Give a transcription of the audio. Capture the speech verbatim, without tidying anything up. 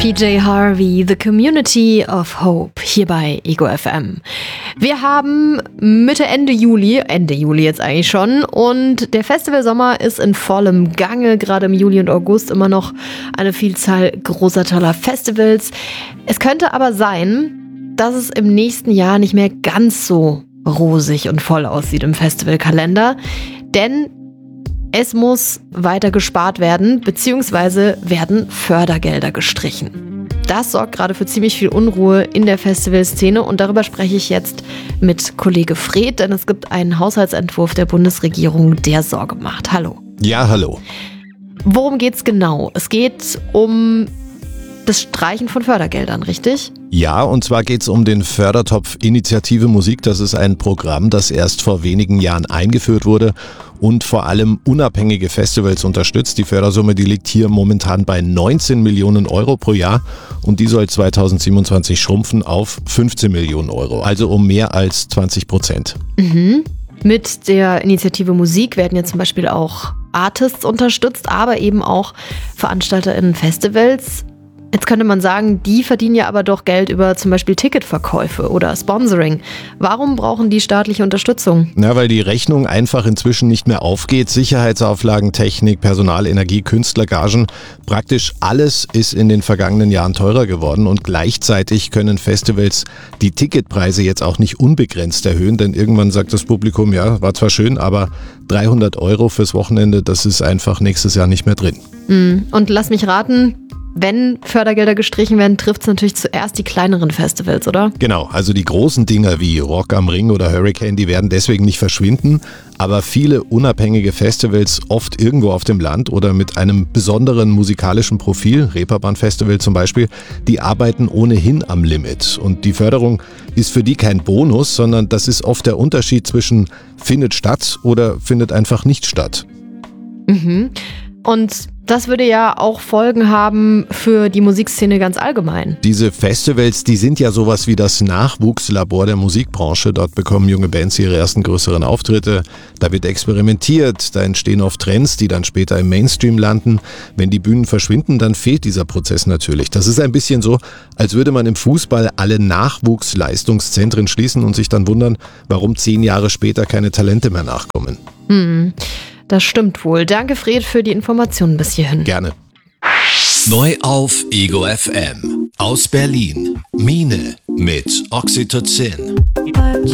P J Harvey, The Community of Hope, hier bei Ego F M. Wir haben Mitte, Ende Juli, Ende Juli jetzt eigentlich schon, und der Festivalsommer ist in vollem Gange, gerade im Juli und August immer noch eine Vielzahl großer, toller Festivals. Es könnte aber sein, dass es im nächsten Jahr nicht mehr ganz so rosig und voll aussieht im Festivalkalender, denn es muss weiter gespart werden, beziehungsweise werden Fördergelder gestrichen. Das sorgt gerade für ziemlich viel Unruhe in der Festivalszene und darüber spreche ich jetzt mit Kollege Fred, denn es gibt einen Haushaltsentwurf der Bundesregierung, der Sorge macht. Hallo. Ja, hallo. Worum geht's genau? Es geht um das Streichen von Fördergeldern, richtig? Ja, und zwar geht es um den Fördertopf Initiative Musik. Das ist ein Programm, das erst vor wenigen Jahren eingeführt wurde und vor allem unabhängige Festivals unterstützt. Die Fördersumme, die liegt hier momentan bei neunzehn Millionen Euro pro Jahr und die soll zweitausendsiebenundzwanzig schrumpfen auf fünfzehn Millionen Euro, also um mehr als zwanzig Prozent. Mhm. Mit der Initiative Musik werden jetzt zum Beispiel auch Artists unterstützt, aber eben auch VeranstalterInnen Festivals. Jetzt könnte man sagen, die verdienen ja aber doch Geld über zum Beispiel Ticketverkäufe oder Sponsoring. Warum brauchen die staatliche Unterstützung? Na, weil die Rechnung einfach inzwischen nicht mehr aufgeht. Sicherheitsauflagen, Technik, Personal, Energie, Künstlergagen, praktisch alles ist in den vergangenen Jahren teurer geworden und gleichzeitig können Festivals die Ticketpreise jetzt auch nicht unbegrenzt erhöhen, denn irgendwann sagt das Publikum, ja, war zwar schön, aber dreihundert Euro fürs Wochenende, das ist einfach nächstes Jahr nicht mehr drin. Und lass mich raten, wenn Fördergelder gestrichen werden, trifft es natürlich zuerst die kleineren Festivals, oder? Genau, also die großen Dinger wie Rock am Ring oder Hurricane, die werden deswegen nicht verschwinden, aber viele unabhängige Festivals, oft irgendwo auf dem Land oder mit einem besonderen musikalischen Profil, Reeperbahn-Festival zum Beispiel, die arbeiten ohnehin am Limit. Und die Förderung ist für die kein Bonus, sondern das ist oft der Unterschied zwischen findet statt oder findet einfach nicht statt. Mhm. Und das würde ja auch Folgen haben für die Musikszene ganz allgemein. Diese Festivals, die sind ja sowas wie das Nachwuchslabor der Musikbranche. Dort bekommen junge Bands ihre ersten größeren Auftritte. Da wird experimentiert, da entstehen oft Trends, die dann später im Mainstream landen. Wenn die Bühnen verschwinden, dann fehlt dieser Prozess natürlich. Das ist ein bisschen so, als würde man im Fußball alle Nachwuchsleistungszentren schließen und sich dann wundern, warum zehn Jahre später keine Talente mehr nachkommen. Hm. Das stimmt wohl. Danke, Fred, für die Informationen bis hierhin. Gerne. Neu auf Ego F M. Aus Berlin. Mine mit Oxytocin.